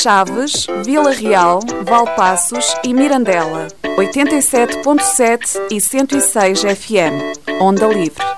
Chaves, Vila Real, Valpaços e Mirandela. 87.7 e 106 FM. Onda Livre.